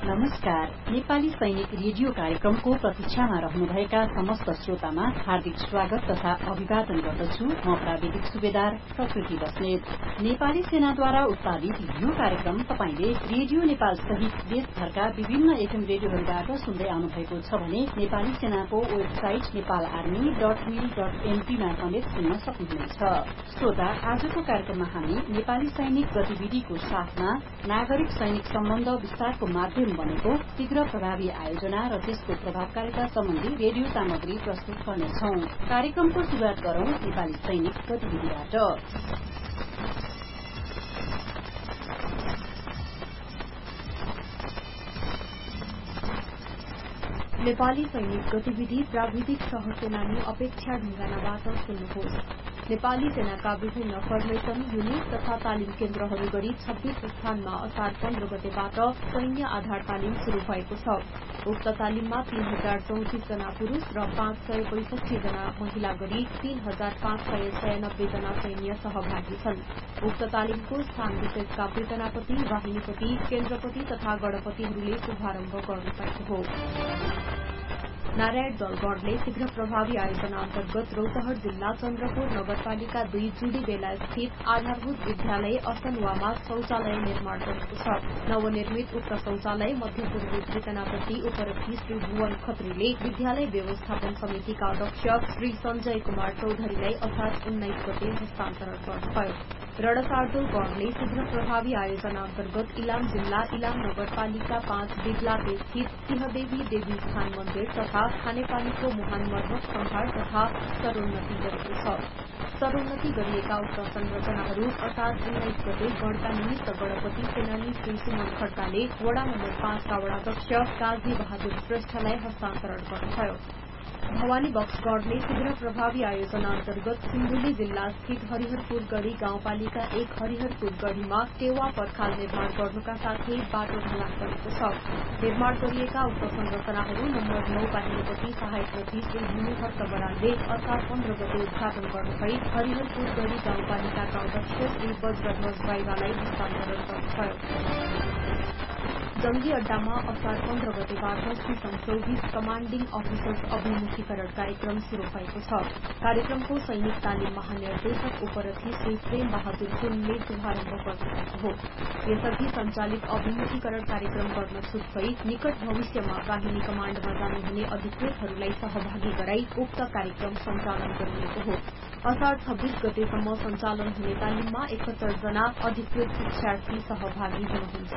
नमस्कार। नेपाली सैनिक रेडियो कार्यक्रमको प्रतीक्षामा रहनुभएका समस्त श्रोतामा हार्दिक स्वागत तथा अभिवादन गर्दछु। म प्राविधिक सुबेदार प्रकृति बस्नेत। नेपाली सेनाद्वारा उत्पादित यो कार्यक्रम तपाईले रेडियो नेपाल सहित देशभरका विभिन्न एफएम रेडियोहरूबाट सुन्दै आउनु भएको छ भने नेपाली सेनाको वेबसाइट नेपालआर्मी.mil.mp मा समेत सुन्न सक्नुहुनेछ। श्रोता, आजको कार्यक्रममा हामी नेपाली सैनिक गतिविधिको साथमा नागरिक सैनिक सम्बन्ध विस्तारको माध्यम बनेको शीघ्र प्रभावी आयोजना र त्यसको प्रभावकारिता सम्बन्धी रेडियो सामग्री प्रस्तुत गर्नेछौ। कार्यक्रमको शुरूआत गरौं नेपाली सैनिक गतिविधिबाट। नेपाली सैनिक गतिविधि प्राविधिक सहसेनानी अपेक्षा ढुङ्गानाबाट सुन्नुहोस्। नेपाली सेनाका विभिन्न फर्मेशन, युनिट तथा तालिम केन्द्रहरू गरी 26 स्थानमा असार 15 गतेबाट सैन्य आधार तालिम शुरू भएको छ। उक्त तालिममा 3034 जना पुरूष र 565 जना महिला गरी 3596 जना सैन्य सहभागी छन्। उक्त तालिमको स्थान विशेषका वेतनापति, वाहिनीपति, केन्द्रपति तथा गणपतिहरूले शुभारम्भ गर्नुभएको हो। नारायण दलगढले शीघ्र प्रभावी आयोजना अन्तर्गत रौतहट जिल्ला चन्द्रपुर नगरपालिका 2 जुडीबेला स्थित आधारभूत विद्यालय असनवामा शौचालय निर्माण गरेको छ। नवनिर्मित उक्त शौचालय मध्यपूर्वी वेतनापति उपरथी श्री भुवन खत्रीले विद्यालय व्यवस्थापन समितिका अध्यक्ष श्री संजय कुमार चौधरीलाई असार 19 गते हस्तान्तरण गर्नुभयो। रणशार्दुल गणले शीघ्र प्रभावी आयोजना अन्तर्गत इलाम जिल्ला इलाम नगरपालिका 5 बिग्लापे स्थित सिंहदेवी देवी स्थान मन्दिर तथा खानेपानीको मुहान मर्मत सम्भार तथा स्तरोन्नति गरेको छ। स्तरोन्नति गरिएका उक्त संरचनाहरू असार 19 गते गणका निमित्त गणपति सेनानी श्री सुमन खड्काले वडा नम्बर 5 का वडाध्यक्ष काजी बहादुर श्रेष्ठलाई हस्तान्तरण गर्नुभयो। भवानी बक्सगढले शीघ्र प्रभावी आयोजना अन्तर्गत सिन्धुली जिल्ला स्थित हरिहरपुर गढ़ी गाउँपालिका 1 हरिहरपुर गढ़ीमा टेवा पर्खाल निर्माण गर्नुका साथै बाटो ढलान गरेको छ। निर्माण गरिएका उक्त संरचनाहरू नम्बर 9 बाहिनीपति सहायक रथी श्री भूमिहर्क बरालले असार 15 गते उद्घाटन गर्नुभई हरिहरपुर गढ़ी गाउँपालिकाका अध्यक्ष श्री वज्रध्वज बाइवालाई हस्तान्तरण गर्नुभयो। जंगी अड्डामा असार 15 गतेबाट सीसम 24 कमाण्डिङ अफिसर्स अभिमुखीकरण कार्यक्रम शुरू भएको छ। कार्यक्रमको सैनिक तालिम महानिर्देशक उपरथी श्री प्रेम बहादुर सुनले शुभारम्भ गर्नुभएको हो। यसअघि सञ्चालित अभिमुखीकरण कार्यक्रम गर्न छुट भई निकट भविष्यमा वाहिनी कमाण्डमा जानुहुने अधिकृतहरूलाई सहभागी गराई उक्त कार्यक्रम सञ्चालन गरिएको हो। असार 26 गतेसम्म सञ्चालन हुने तालिममा 71 जना अधिकृत शिक्षार्थी सहभागी हुनुहुन्छ।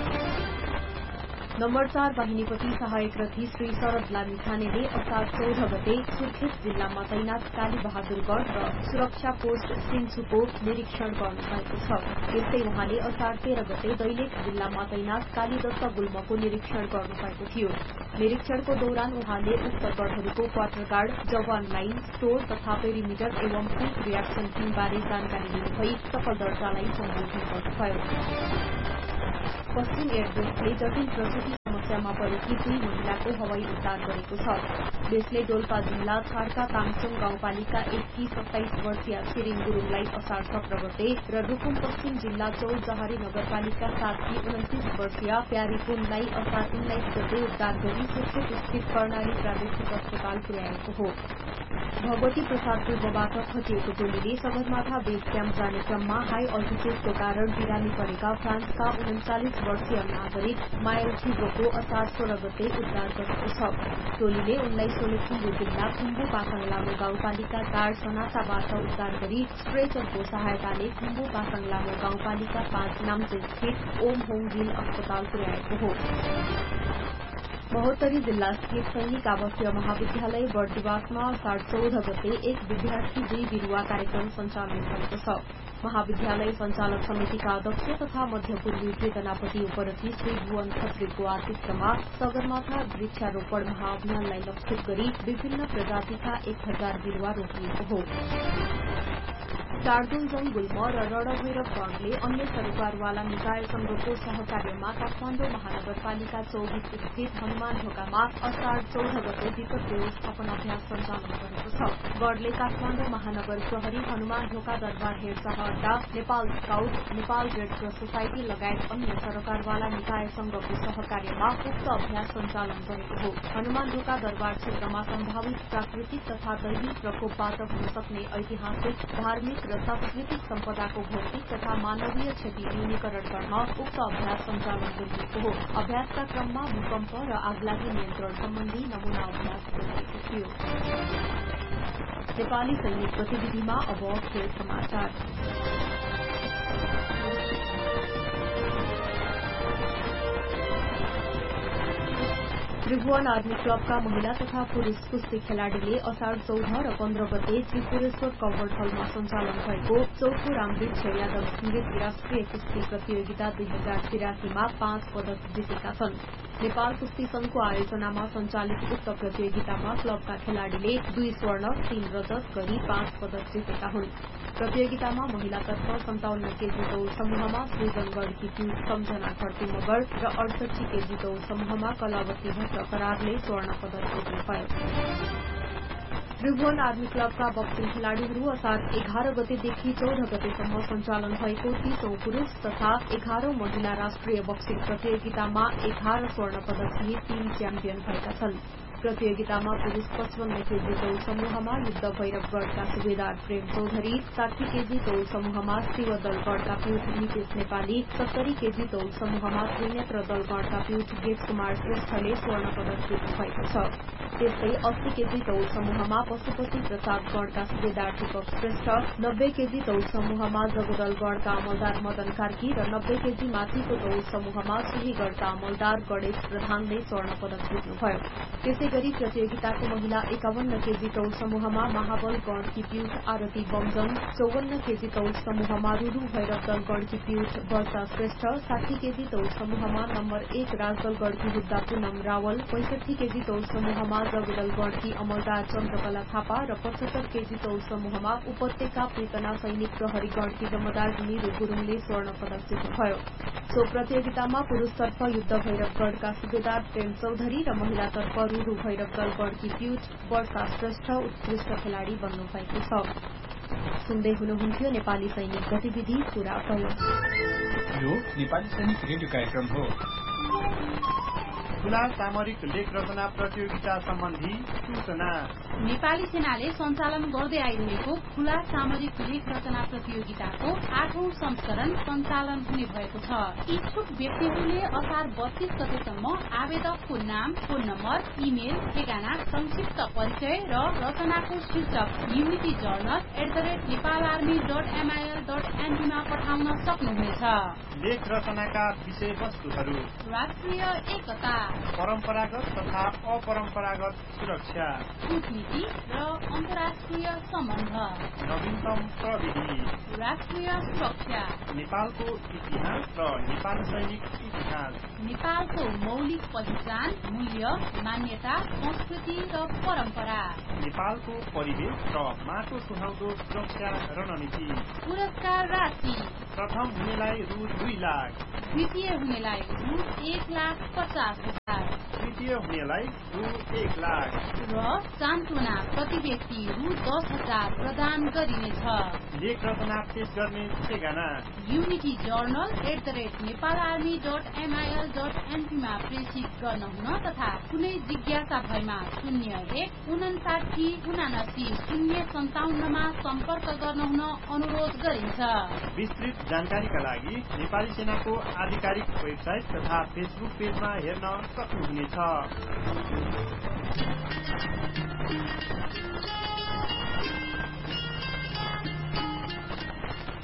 नम्बर 4 वाहिनीपति सहायक रथी श्री शरद लामिछानेले असार 14 गते सुर्खेत जिल्लामा तैनात काली बहादुरगढ़ र सुरक्षा पोस्ट सिन्चुको निरीक्षण गर्नुभएको छ। यस्तै उहाँले असार 13 गते दैलेख जिल्लामा तैनात कालीदत्त गुल्मको निरीक्षण गर्नुभएको थियो। निरीक्षणको दौरान उहाँले उक्त गढ़हरूको क्वार्टर गार्ड, जवान लाइन, स्टोर तथा पेरिमिटर एवं क्विक रियाक्सन टीमबारे जानकारी लिनुभई सफल दर्जालाई सम्बोधन गर्नुभयो। पश्चिम एयरबेसले जटिल प्रसुति समस्यामा परेकी 2 महिलाको हवाई उद्धार गरेको छ। देशले डोल्पा जिल्ला छाड्का तामसुङ गाउँपालिका 1 की 27 वर्षीय छिरिङ गुरूङलाई असार 17 गते र रूकुम पश्चिम जिल्ला चौरजहारी नगरपालिका 7 की 29 वर्षीय प्यारी पुनलाई असार 19 गते उद्धार गरी सुर्खेत स्थित कर्णाली प्रादेशिक अस्पताल पुर्याएको हो। भगवती प्रसाद पूर्वबाट खटिएको टोलीले सगरमाथा बेस क्याम्प जाने क्रममा हाई अल्टिट्यूडको कारण बिरामी परेका फ्रान्सका 39 वर्षीय नागरिक मायल थिगोको असार 16 गते उद्धार गरेको छ। टोलीले उनलाई सोलुखुम्बु जिल्ला खुम्बु पासाङ लामो गाउँपालिका 4 सनासाबाट उद्धार गरी स्ट्रेचरको सहायताले खुम्बु पासाङ लामो गाउँपालिका 5 नाम्चे स्थित ओम होङ गिल अस्पताल पुर्याएको हो। महोत्तरी जिल्ला स्थित सैनिक आवासीय महाविद्यालय बर्दिवासमा असार 14 गते 1 विद्यार्थी 2 बिरूवा कार्यक्रम सञ्चालन भएको छ। महाविद्यालय सञ्चालक समितिका अध्यक्ष तथा मध्यपूर्वी वेतनापति उपरथी श्री भुवन खत्रीको आतिथ्यमा सगरमाथा वृक्षारोपण महाअभियानलाई लक्षित गरी विभिन्न प्रजातिका 1000 बिरूवा रोपिएको हो। चारदुलजङ गुल्म र रणभैरवगढले अन्य सरकारवाला निकायसँगको सहकार्यमा काठमाडौँ महानगरपालिका 24 स्थित हनुमान ढोकामा असार 14 गते विपद व्यवस्थापन अभ्यास सञ्चालन गरेको छ। गढले काठमाडौँ महानगर प्रहरी, हनुमान ढोका दरबार हेरचाह अड्डा, Nepal scout, Nepal red cross society लगायत अन्य सरकारवाला निकायसँगको सहकार्यमा उक्त अभ्यास सञ्चालन गरेको हो। हनुमान ढोका दरबार क्षेत्रमा सम्भावित प्राकृतिक तथा दैविक प्रकोपबाट हुन सक्ने ऐतिहासिक, धार्मिक र सांस्कृतिक सम्पदाको भौतिक तथा मानवीय क्षति न्यूनीकरण गर्न उक्त अभ्यास सञ्चालन गरिएको हो। अभ्यासका क्रममा भूकम्प र आगलागी नियन्त्रण सम्बन्धी नमूना अभ्यास गरिएको थियो। नेपाली सैनिक गतिविधिमा अब खेल समाचार। त्रिभुवन आर्मी क्लबका महिला तथा पुरूष कुस्ती खेलाड़ीले असार 14 र 15 गते त्रिपुरेश्वर कभर हलमा सञ्चालन भएको चौथो रामवीर यादव स्मृति राष्ट्रिय कुस्ती प्रतियोगिता 2083मा 5 पदक जितेका छन्। नेपाल कुस्ती संघको आयोजनामा सञ्चालित उक्त प्रतियोगितामा क्लबका खेलाड़ीले 2 स्वर्ण 3 रजत गरी 5 पदक जितेका हुन्। प्रतियोगितामा महिलातर्फ 57 केजी तौल समूहमा सृजनगढ़की पीठ सम्झना खर्ती मगर र 68 केजी तौल समूहमा कलावती भट्ट करारले स्वर्ण पदक जित्नुभयो। त्रिभुवन आर्मी क्लबका बक्सिङ खेलाड़ीहरू असार 11 गतेदेखि 14 गतेसम्म सञ्चालन भएको 30औं पुरूष तथा 11औं महिला राष्ट्रिय बक्सिङ प्रतियोगितामा 11 स्वर्ण पदक सहित 3 च्याम्पियन भएका छन्। प्रतियोगितामा पुरूष 55 केजी तौल समूहमा युद्ध भैरवगढ़का सुबेदार प्रेम चौधरी, 60 केजी तौल समूहमा शिवदलगढ़का पीठ नितेश नेपाली, 70 केजी तौल समूहमा त्रिनेत्र दलगढ़का पीठ गेट कुमार श्रेष्ठले स्वर्ण पदक जित्नु भएको छ। त्यस्तै 80 केजी तौल समूहमा पशुपति प्रसादगढ़का सुबेदार दीपक श्रेष्ठ, 90 केजी तौल समूहमा जगदलगढ़का अमलदार मदन कार्की र 90 केजी माथिको तौल समूहमा सुहीगढ़का अमलदार गणेश प्रधानले स्वर्ण पदक जित्नुभयो। त्यसै गरी प्रतियोगिताको महिला 51 केजी तौल समूहमा महाबल गढ़की पीठ आरती बमजन, 54 केजी तौल समूहमा रूरू भैरवदल गढ़की पीठ वर्षा श्रेष्ठ, 60 केजी तौल समूहमा नम्बर 1 राजदलगढ़की हुद्दा पूनम रावल, 65 केजी तौल समूहमा जगदलगढ़की अमलदार चन्द्रकला थापा र 75 केजी तौल समूहमा उपत्यका प्रीतना सैनिक प्रहरी गढ़की जमदार निरू गुरूङले स्वर्ण पदक जित्नुभयो। सो प्रतियोगितामा पुरूषतर्फ युद्ध भैरवगढ़का सुबेदार प्रेम चौधरी र महिलातर्फ रूरू भैरवदल गढ़की पीठ वर्षा श्रेष्ठ उत्कृष्ट खेलाड़ी बन्नु भएको छ। सुन्दै हुनुहुन्थ्यो नेपाली सैनिक गतिविधि पूरा भयो। यो नेपाली सैनिक रेडियो कार्यक्रम हो। खुला सामरिक लेख रचना प्रतियोगिता सम्बन्धी सूचना। नेपाली सेनाले सञ्चालन गर्दै आइरहेको खुला सामरिक लेख रचना प्रतियोगिताको 8औं संस्करण सञ्चालन हुने भएको छ। इच्छुक व्यक्तिहरूले असार 32 गतेसम्म आवेदकको नाम, फोन नम्बर, इमेल, ठेगाना, संक्षिप्त परिचय र रचनाको शीर्षक unityjournal@nepaalarmy.mil.nt मा पठाउन सक्नुहुनेछ। लेख रचनाका विषयवस्तुहरू: राष्ट्रिय एकता, परम्परागत तथा अपरम्परागत सुरक्षा, कूटनीति र अन्तर्राष्ट्रिय सम्बन्ध, नवीनतम प्रविधि, राष्ट्रिय सुरक्षा, नेपालको इतिहास र नेपाल सैनिक इतिहास, नेपालको मौलिक पहिचान, मूल्य, मान्यता, संस्कृति र परम्परा, नेपालको परिवेश र माटो सुहाउँदो सुरक्षा रणनीति। पुरस्कार राशि: प्रथम हुनेलाई रु 2 लाख, द्वितीय हुनेलाई रु 1,50,000, तृतीय हुनेलाई रु 1 लाख र सान्त्वना प्रति व्यक्ति रु 10,000 प्रदान गरिनेछ। लेख रचना पेश गर्ने ठेगाना unityjournal@nepaalarmy.mil.nt मा प्रेषित गर्न हुन तथा कुनै जिज्ञासा भएमा 015979 मा सम्पर्क गर्न हुन अनुरोध गरिन्छ। विस्तृत जानकारीका लागि नेपाली सेनाको आधिकारिक वेबसाइट तथा फेसबुक पेजमा हेर्न सक्नुहुनेछ।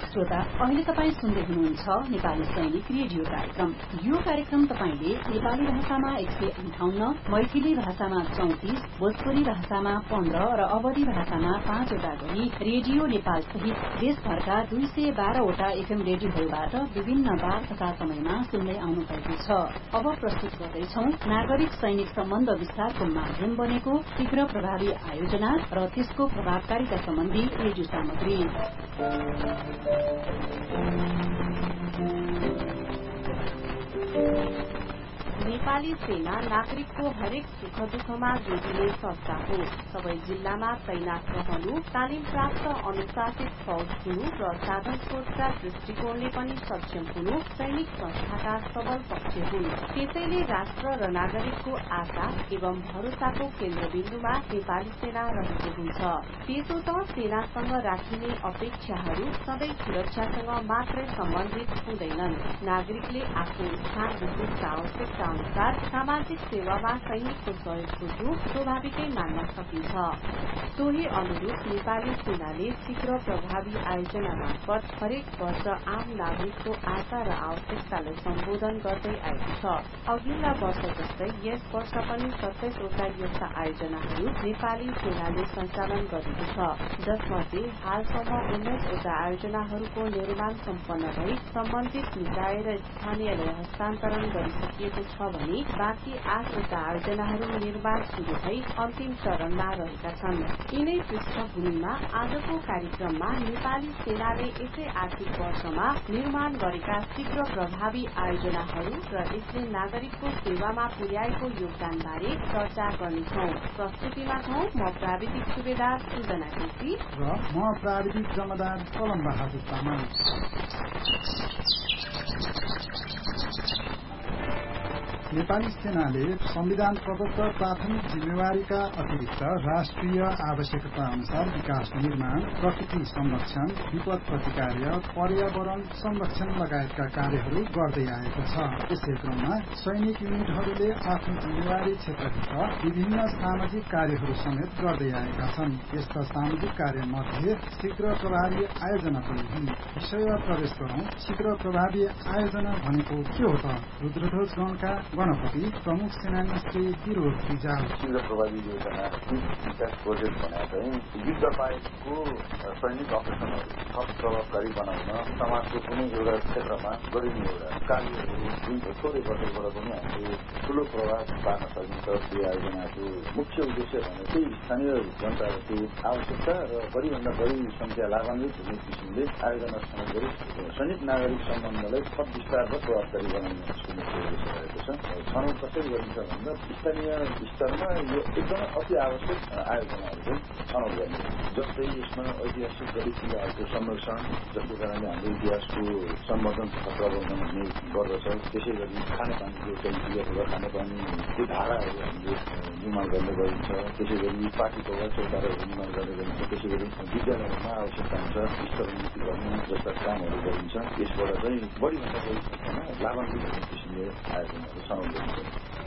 श्रोता, अहिले तपाईँ सुन्दै हुनुहुन्छ नेपाली सैनिक रेडियो कार्यक्रम। यो कार्यक्रम तपाईले नेपाली भाषामा 158, मैथिली भाषामा 34, भोजपुरी भाषामा 15 र अवधी भाषामा 5 वटा गरी रेडियो नेपाल सहित देशभरका 212 वटा एफएम रेडियोहरूबाट विभिन्न बार तथा समयमा सुन्दै आउनु भएको छ। अब प्रस्तुत गर्दैछौ नागरिक सैनिक सम्बन्ध विस्तारको माध्यम बनेको शीघ्र प्रभावी आयोजना र त्यसको प्रभावकारिता सम्बन्धी रेडियो सामग्री। नेपाली सेना नागरिकको हरेक सुख दुःखमा जोडिने संस्था हो। सबै जिल्लामा तैनात रहनु, तालिम प्राप्त अनुशासित फौज हुनु र साधन स्रोतका दृष्टिकोणले पनि सक्षम हुनु सैनिक संस्थाका सबल पक्ष हुन्। त्यसैले राष्ट्र र नागरिकको आशा एवं भरोसाको केन्द्रबिन्दुमा नेपाली सेना रहेको हुन्छ। त्यसो त सेनासँग राखिने अपेक्षाहरू सधैँ सुरक्षासँग मात्रै सम्बन्धित हुँदैनन्। नागरिकले आफ्नो स्थान विशेषका आवश्यकता अनुसार सामाजिक सेवामा सैनिकको सहयोग खोज्नु स्वाभाविकै मान्न सकिन्छ। सोही अनुरूप नेपाली सेनाले शीघ्र प्रभावी आयोजना मार्फत हरेक वर्ष आम नागरिकको आशा र आवश्यकतालाई सम्बोधन गर्दै आएको छ। अघिल्ला वर्ष जस्तै यस वर्ष पनि 27 वटा यस्ता आयोजनाहरू नेपाली सेनाले सञ्चालन गरेको छ, जसमध्ये हालसम्म 19 वटा आयोजनाहरूको निर्माण सम्पन्न भई सम्बन्धित निकाय र स्थानीयलाई हस्तान्तरण गरिसकिएको छ भने बाँकी 8 वटा आयोजनाहरू निर्माण शुरू भई अन्तिम चरणमा रहेका छन्। यिनै पृष्ठभूमिमा आजको कार्यक्रममा नेपाली सेनाले यसै आर्थिक वर्षमा निर्माण गरेका शीघ्र प्रभावी आयोजनाहरू र यसले नागरिकको सेवामा पुर्याएको योगदानबारे चर्चा गर्नेछौं। प्रस्तुतिमा छौं म प्राविधिक सुबेदार सुजना केसी र म प्राविधिक जमदार कलम बहादुर तामाङ। नेपाली सेनाले संविधान प्रदत्त प्राथमिक जिम्मेवारीका अतिरिक्त राष्ट्रिय आवश्यकता अनुसार विकास निर्माण, प्रकृति संरक्षण, विपद प्रतिकार्य, पर्यावरण संरक्षण लगायतका कार्यहरू गर्दै आएको छ। यसै क्रममा सैनिक युनिटहरूले आफ्नो जिम्मेवारी क्षेत्रभित्र विभिन्न सामाजिक कार्यहरू समेत गर्दै आएका छन्। यस्ता सामाजिक कार्य मध्ये शीघ्र प्रभावी आयोजना पनि हुन्। विषय प्रवेश गरौं। शीघ्र प्रभावी आयोजना भनेको के हो त? रुद्रध्वज गणका गणपति प्रमुख सेनानी श्री विरोध रिजाल। शीघ्र प्रभावी योजना विकास प्रोजेक्ट भने चाहिँ युद्धबाहेकको सैनिक अपरेसनहरू थप प्रभावकारी बनाउन समाजको कुनै एउटा क्षेत्रमा गरिने एउटा कार्यहरू जुन थोरै वर्षबाट पनि हामीले ठूलो प्रभाव पार्न सकिन्छ। यो आयोजनाको मुख्य उद्देश्य भनेको स्थानीय जनताको आवश्यकता र बढीभन्दा बढी संख्या लाभान्वित हुने किसिमले आयोजना समेत गरी सैनिक नागरिक सम्बन्धलाई थप विस्तार र प्रभावकारी बनाउने मुख्य उद्देश्य रहेको छ। छनौट कसरी गरिन्छ भन्दा स्थानीय स्तरमा यो एकदमै अति आवश्यक आयोजनाहरू चाहिँ छनौट गर्ने। जस्तै यसमा ऐतिहासिक गतिविधिहरूको संरक्षण, जसको कारणले हाम्रो इतिहासको सम्वर्धन तथा प्रवर्धन हुने गर्दछ। त्यसै गरी खानेपानीको गतिविधिहरू, खानेपानीको धाराहरू हामीले निर्माण गर्ने गरिन्छ। त्यसै गरी पार्टी प्रभाव चौताराहरू निर्माण गर्ने गरिन्छ। त्यसै गरी विद्यालयमा आवश्यकता अनुसार स्तरोन्नति गर्ने जस्ता कामहरू गरिन्छ। यसबाट चाहिँ बढीभन्दा बढी संख्यामा लाभान्वित हुने किसिमले आयोजनाहरू छनौट गरिन्छ।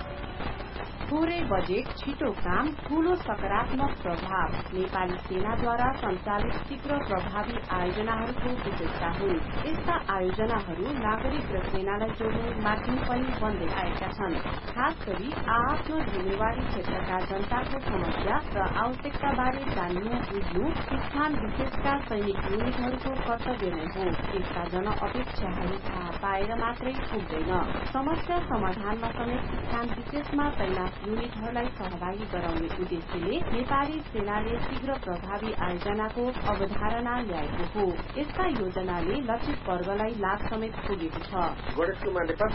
थोरै बजेट, छिटो काम, ठूलो सकारात्मक प्रभाव नेपाली सेनाद्वारा सञ्चालित शीघ्र प्रभावी आयोजनाहरूको विशेषता हुन्। यस्ता आयोजनाहरू नागरिक र सेनालाई जोड्ने माध्यम पनि बन्दै आएका छन्। खास गरी आफ्नो जिम्मेवारी क्षेत्रका जनताको समस्या र आवश्यकताबारे जान्नु बुझ्नु स्थान विशेषका सैनिक युनिटहरूको कर्तव्य नै हो। यस्ता जनअपेक्षाहरू थाहा पाएर मात्रै पुग्दैन। समस्या समाधानमा समेत स्थान विशेषमा तैनात युनिटहरूलाई सहभागी गराउने उद्देश्यले नेपाली सेनाले शीघ्र प्रभावी आयोजनाको अवधारणा ल्याएको हो। यस्ता योजनाले लक्षित वर्गलाई लाभ समेत पुगेको छ। गणेशकुमा नेपाल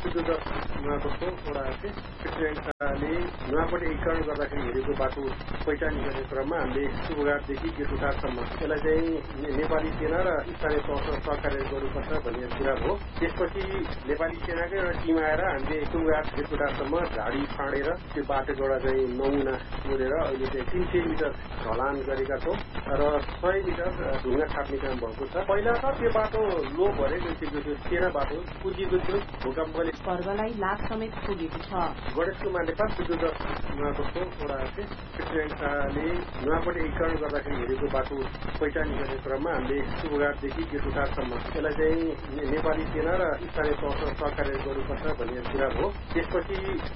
प्रेसिडेन्टले नुवाकोट एकीकरण गर्दाखेरि हेरेको बाटो पहिचानी गर्ने क्रममा हामीले सुबुघाटदेखि गेटुटारसम्म यसलाई चाहिँ नेपाली सेना र स्थानीय तहसँग सहकार्य गर्नुपर्छ भन्ने कुरा हो। त्यसपछि नेपाली सेनाकै एउटा टिम आएर हामीले सुबुघाट गेटुटारसम्म झाडी फाँडेर त्यो बाटोबाट चाहिँ नमुना जोडेर अहिले चाहिँ 300 मिटर ढलान गरेका छौँ। र 100 मिटर ढुङ्गा छाप्ने काम भएको छ। पहिला त त्यो बाटो लो भएर गइसकेको थियो, सेना बाटो पुगेको थियो। भूकम्पले वर्गलाई लाभ समेत पुगेको छ। गणेशकुमार नेपाल विद्युत नुवाकोटको वडा अध्यक्ष प्रेसिडेन्ट शाहले नुवाकोट एकीकरण गर्दाखेरि हेरेको बाटो पहिचान गर्ने क्रममा हामीले सुबघाटदेखि गेटुटारसम्म यसलाई चाहिँ नेपाली सेना र स्थानीय तहसँग सहकार्य गर्नुपर्छ भन्ने कुरा हो। त्यसपछि